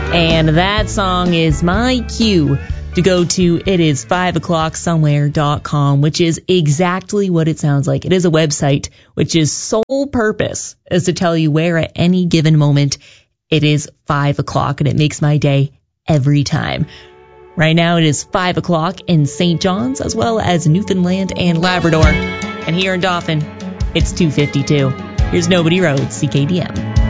And that song is my cue to go to itis5o'clocksomewhere.com, which is exactly what it sounds like. It is a website which is sole purpose is to tell you where at any given moment it is 5 o'clock, and it makes my day every time. Right now it is 5 o'clock in St. John's as well as Newfoundland and Labrador. And here in Dauphin, it's 2:52. Here's Nobody Road, CKDM.